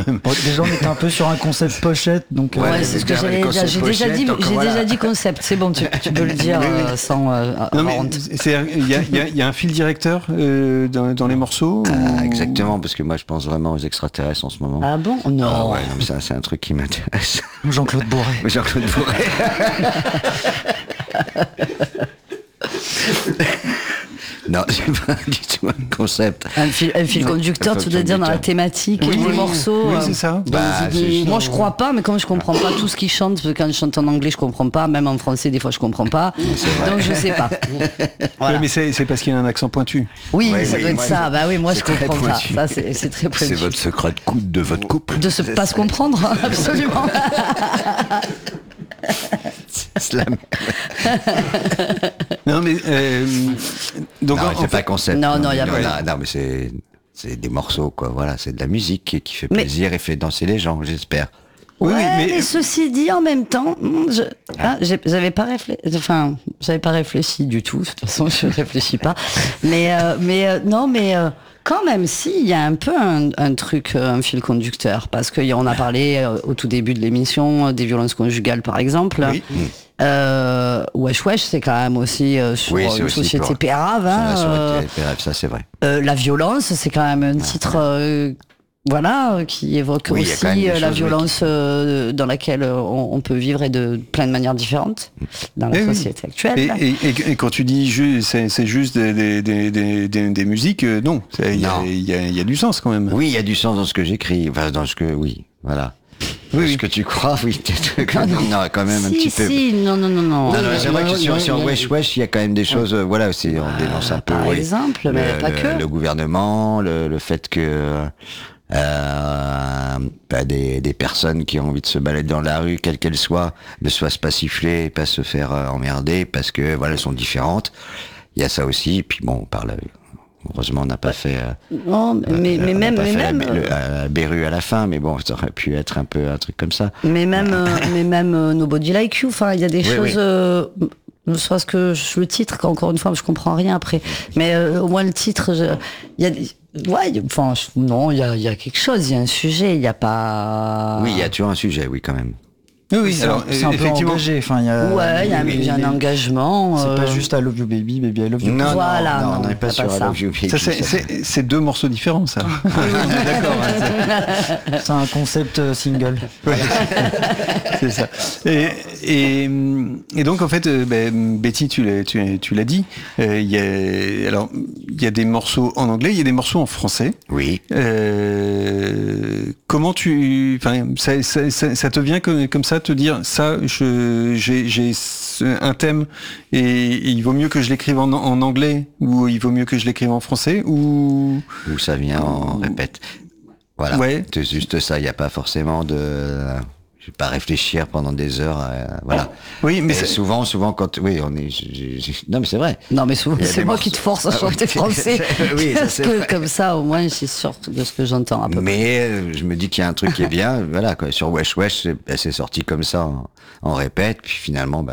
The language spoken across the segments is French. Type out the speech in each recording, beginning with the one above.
Bon, déjà, on était un peu sur un concept pochette, donc. Ouais, c'est ce que j'allais dire. J'ai déjà dit concept. C'est bon, tu peux le dire sans non, mais honte. il y a un fil directeur dans les morceaux. Exactement, parce que moi je pense vraiment aux extraterrestres en ce moment. Ah bon? Non. Ah ouais, non, mais ça c'est un truc qui m'intéresse. Jean-Claude Bourret. Jean-Claude Bourret. Non, c'est pas du tout un concept. Un fil conducteur, tu veux dire, dans la thématique des morceaux. Oui, c'est ça. Moi, je crois pas, mais comme je comprends pas tout ce qu'ils chantent, parce que quand je chante en anglais, je comprends pas, même en français, des fois, je comprends pas. Donc, je sais pas. Voilà. Mais c'est parce qu'il y a un accent pointu. Oui, ça doit être ça. Bah oui, moi, je comprends pas. Ça, c'est très pointu. C'est votre secret de votre couple. De se pas se comprendre, absolument. C'est la merde. Non, mais donc non, c'est pas concept. Non, il y a pas. Non, mais c'est des morceaux, quoi. Voilà, c'est de la musique qui fait plaisir et fait danser les gens, j'espère. Oui, mais ceci dit, en même temps, j'avais pas réfléchi du tout. De toute façon, je réfléchis pas. Mais quand même, si, il y a un peu un truc, un fil conducteur, parce qu'on a parlé au tout début de l'émission des violences conjugales, par exemple. Oui. Wesh Wesh, c'est quand même aussi sur une société pérave. Pérave, ça c'est vrai. La violence, c'est quand même un titre qui évoque aussi la violence dans laquelle on peut vivre et de plein de manières différentes dans la société actuelle. Et quand tu dis c'est juste des musiques, non, il y a du sens quand même. Oui, il y a du sens dans ce que j'écris, enfin dans ce que voilà. Oui, ce que tu crois, oui, peut-être. Non, quand même un petit peu. Non. Non, c'est vrai que sur Wesh Wesh, il y a quand même des choses, on dénonce un peu. Par exemple, mais pas que. Le gouvernement, le fait que des personnes qui ont envie de se balader dans la rue, quelle qu'elle soit, ne se fassent pas siffler, pas se faire emmerder, parce que elles sont différentes. Il y a ça aussi. Et puis bon, on parle. Heureusement, on n'a pas fait. Non, mais même. La Béru à la fin, mais bon, ça aurait pu être un peu un truc comme ça. Mais même Nobody Like You. Enfin, il y a des choses. Ne serait-ce que le titre, encore une fois, je comprends rien après. Mais au moins le titre, il y a des. Ouais, enfin, non, il y a quelque chose, il y a un sujet, il n'y a pas. Oui, il y a toujours un sujet, oui, quand même. Oui, alors c'est un peu engagé. Enfin, il y a un engagement. C'est pas juste I Love You Baby, Baby I Love You. Non, on n'est pas sur I Love You Baby. C'est deux morceaux différents, ça. On est d'accord. C'est un concept single. Ouais. C'est ça. Et donc en fait, Betty, tu l'as dit. Il y a des morceaux en anglais, il y a des morceaux en français. Oui. Comment ça te vient comme ça te dire ça, j'ai un thème et il vaut mieux que je l'écrive en anglais ou il vaut mieux que je l'écrive en français ou ça vient en répète. Voilà. Ouais. C'est juste ça. Il n'y a pas forcément de. Je vais pas réfléchir pendant des heures. Voilà. Oui, mais souvent quand on est. Non, mais c'est vrai. Non, mais souvent c'est moi qui te force à chanter français. Oui, parce que comme ça, au moins, je suis sûr de ce que j'entends. Mais je me dis qu'il y a un truc qui est bien. Voilà, quoi. Sur Wesh Wesh, c'est sorti comme ça en répète, puis finalement,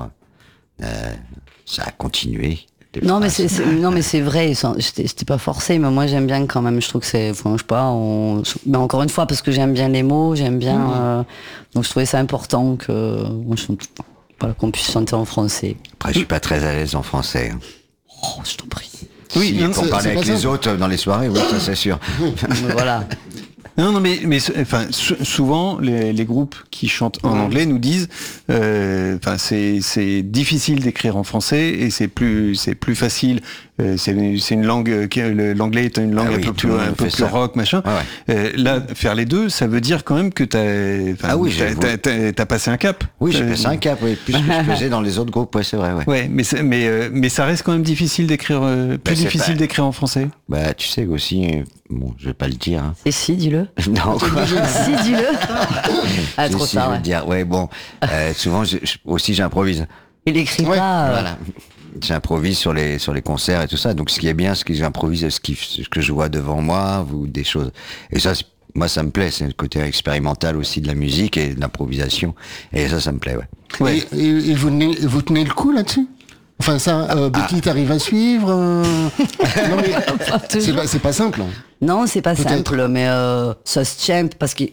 ça a continué. Non mais c'est vrai, j'étais pas forcé, mais moi j'aime bien quand même, je trouve que c'est, enfin, je sais pas, mais encore une fois parce que j'aime bien les mots, j'aime bien, donc je trouvais ça important qu'on puisse chanter en français. Après je suis pas très à l'aise en français. Oh, je t'en prie. Oui, pour parler avec les autres dans les soirées, oui, ça c'est sûr. Voilà. Non, mais souvent les groupes qui chantent en anglais nous disent, c'est difficile d'écrire en français et c'est plus facile. C'est une langue l'anglais est une langue un peu plus rock, machin. Ouais. Là, faire les deux, ça veut dire quand même que t'as passé un cap. Oui, j'ai passé un cap, oui, plus que je faisais dans les autres groupes, ouais, c'est vrai, ouais. Ouais, mais ça reste quand même difficile d'écrire, difficile d'écrire en français. Bah, tu sais aussi, bon, je vais pas le dire. Hein. Et si, dis-le. Non, quoi. Si, dis-le. Ah, trop tard. Je vais le dire. Ouais, bon, souvent aussi j'improvise. Il écrit pas. Voilà. J'improvise sur les concerts et tout ça. Donc ce qui est bien, c'est que j'improvise ce que je vois devant moi ou des choses. Et ça, moi, ça me plaît. C'est le côté expérimental aussi de la musique et de l'improvisation. Et ça me plaît, ouais. Et vous tenez le coup là-dessus? Enfin ça, Betty, t'arrives à suivre Non mais c'est pas simple. Hein. Non, c'est pas simple, mais ça se tient parce que